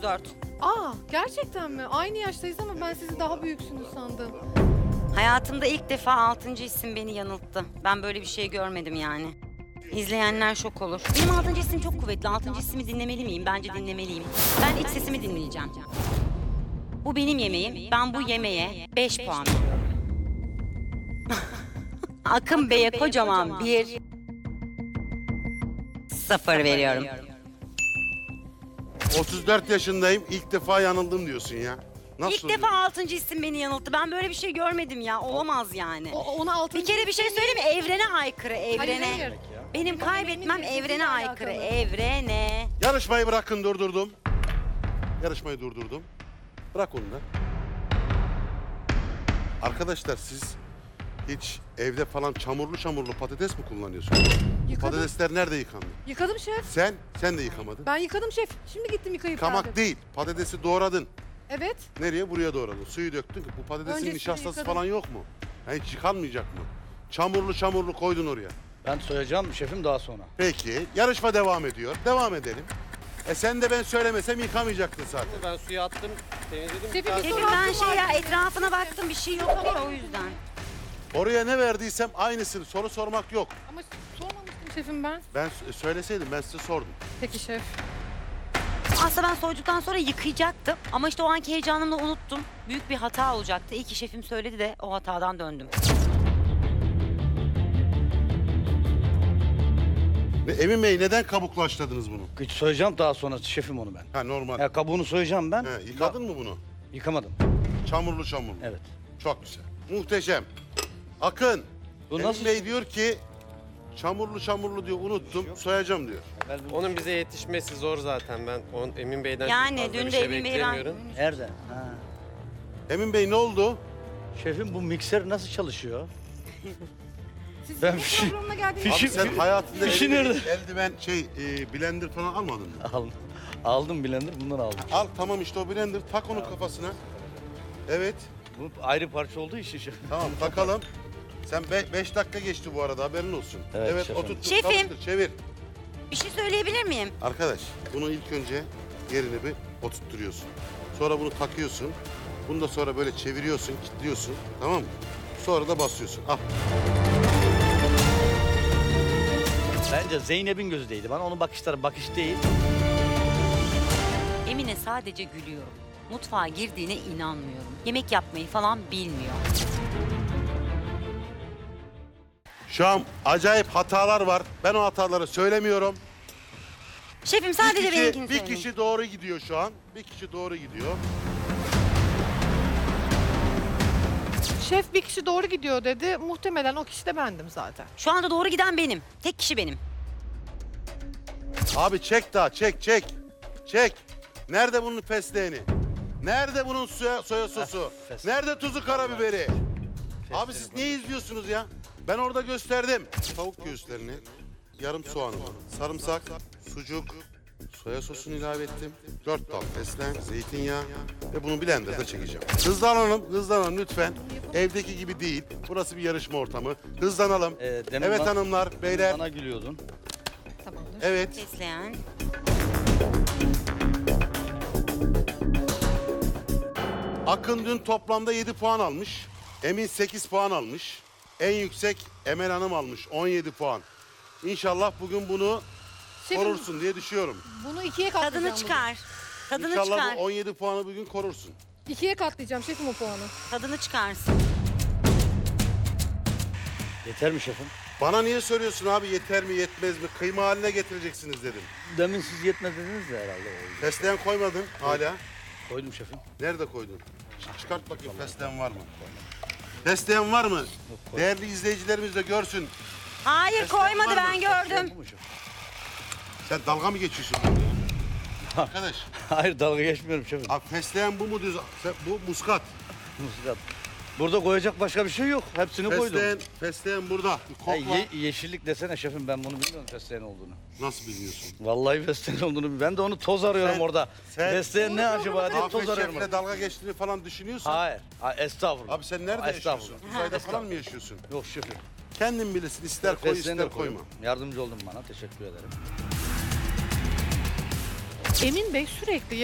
34. Aa, gerçekten mi? Aynı yaştayız ama ben sizi daha büyüksünüz sandım. Hayatımda ilk defa 6. isim beni yanılttı. Ben böyle bir şey görmedim yani. İzleyenler şok olur. Benim 6. isim çok kuvvetli. 6. ismi dinlemeli miyim? Bence dinlemeliyim. Ben iç sesimi dinleyeceğim. Bu benim yemeğim. Ben bu yemeğe 5 puan veriyorum. Akın Bey'e kocaman bir 0 veriyorum. 34 yaşındayım. İlk defa yanıldım diyorsun ya. Nasıl İlk oluyor? defa 6. isim beni yanılttı. Ben böyle bir şey görmedim ya. Olamaz yani. Ona altın... Bir kere bir şey söyleyeyim mi? Evrene aykırı, evrene. Hayır. Benim kaybetmem Benim evrene alakalı. aykırı, evrene. Yarışmayı bırakın, durdurdum. Yarışmayı durdurdum. Bırak onu da. Arkadaşlar siz hiç evde falan çamurlu patates mi kullanıyorsunuz? Yıkadım. Patatesler nerede yıkandı? Yıkadım şef. Sen de yıkamadın. Ben yıkadım şef. Şimdi gittim yıkayıp Yıkamak geldim. değil. Patatesi doğradın. Evet. Nereye? Buraya doğradın. Suyu döktün ki bu patatesin Öncesinde nişastası yıkadım. falan yok mu? Yani hiç yıkanmayacak mı? Çamurlu koydun oraya. Ben soyacağım şefim daha sonra. Peki yarışma devam ediyor. Devam edelim. Sen de ben söylemesem yıkamayacaktın zaten. Ben suya attım, temizledim. Şefim, Ben- bir Şefim soru ben hakkım var. etrafına baktım bir şey yok ya o yüzden. Oraya ne verdiysem aynısını, soru sormak yok. Ama sormamıştım şefim ben. Ben söyleseydim ben size sordum. Peki şef. Aslında ben soyduktan sonra yıkayacaktım ama işte o anki heyecanımla unuttum. Büyük bir hata olacaktı. İyi ki şefim söyledi de o hatadan döndüm. Emin Bey neden kabuklu haşladınız bunu? Hiç soyacağım daha sonra şefim onu ben. Ha normal. Ya kabuğunu soyacağım ben. Yıkadın mı bunu? Yıkamadım. Çamurlu. Evet. Çok güzel. Muhteşem. Akın. Bu Emin nasıl? Bey diyor ki çamurlu diyor unuttum soyacağım diyor. Onun bize yetişmesi zor zaten. Ben Emin Bey'den Yani fazla dün bir de şey Emin Bey beklemiyorum. Nerede? Ha. Emin Bey ne oldu? Şefim bu mikser nasıl çalışıyor? Siz Ben yemek fişi- programına geldiniz. Abi sen hayatında fişi eline nerede? eldiven blender falan almadın mı? Aldım blender bundan aldım. Al tamam işte o blender tak onun kafasına. Evet Bu ayrı parça olduğu için şefim. tamam takalım. Sen 5 dakika geçti bu arada haberin olsun. Evet, Evet şefim. oturttur Şefim. çalıştır, çevir. Bir şey söyleyebilir miyim? Arkadaş bunu ilk önce yerine bir oturtturuyorsun. Sonra bunu takıyorsun. Bunu da sonra böyle çeviriyorsun, kilitliyorsun. Tamam mı? Sonra da basıyorsun. Al. Bence Zeynep'in gözü değdi. Bana onun bakışları bakış değil. Emine sadece gülüyor. Mutfağa girdiğine inanmıyorum. Yemek yapmayı falan bilmiyor. Şu an acayip hatalar var. Ben o hataları söylemiyorum. Şefim sadece benimkini Bir söyleyin. kişi doğru gidiyor şu an. Bir kişi doğru gidiyor. Şef bir kişi doğru gidiyor dedi. Muhtemelen o kişi de bendim zaten. Şu anda doğru giden benim. Tek kişi benim. Abi çek daha çek. Çek. Nerede bunun fesleğeni? Nerede bunun soya sosu? fesleğen. Nerede tuzu karabiberi? Abi siz niye izliyorsunuz ya? Ben orada gösterdim. Tavuk göğüslerini, yarım soğanı, sarımsak, sucuk, soya sosunu ilave ettim. 4 dal fesleğen, zeytinyağı ve bunu blenderda çekeceğim. Hızlanalım lütfen. Evdeki gibi değil. Burası bir yarışma ortamı. Hızlanalım. Demin Evet bana- hanımlar, beyler. Bana gülüyordun. Tamamdır. Evet. Fesleğen. Akın dün toplamda 7 puan almış. Emin 8 puan almış. En yüksek Emel Hanım almış 17 puan. İnşallah bugün bunu Şefim, korursun diye düşünüyorum. bunu ikiye katlayacağım. Tadını çıkar. Tadını İnşallah çıkar. bu 17 puanı bugün korursun. İkiye katlayacağım şefim o puanı. Tadını çıkarsın. Yeter mi şefim? Bana niye soruyorsun abi yeter mi yetmez mi? Kıyma haline getireceksiniz dedim. Demin siz yetmez dediniz de herhalde. Fesleğen koymadın hala. Koydum şefim. Nerede koydun? Çıkart bakayım fesleğen var mı? Fesleğen var mı? Değerli izleyicilerimiz de görsün. Hayır Fesleğen var koymadı mı? ben gördüm. Bu mu şefim? Sen dalga mı geçiyorsun benimle ya? Arkadaş, Hayır dalga geçmiyorum şefim. abi fesleğen bu mu diyorsun? Bu muskat. Muskat. Burada koyacak başka bir şey yok. Hepsini koydum. Fesleğen burada. Bir Ha, kokla. yeşillik desene şefim ben bunu bilmiyorum fesleğen olduğunu. Nasıl biliyorsun? Vallahi fesleğen olduğunu ben de onu toz arıyorum Sen- orada. sen- Fesleğen ne acaba diye Afet toz arıyorum. Şef'le dalga geçtiğini falan düşünüyorsan. Hayır. Estağfurullah. Abi sen nerede Estağfurullah. yaşıyorsun? Uzayda falan mı yaşıyorsun? Yok şefim. Kendin bilirsin. İster koy Fesleğeni ister de koyma. koydum. Yardımcı oldun bana. Teşekkür ederim. Emin Bey sürekli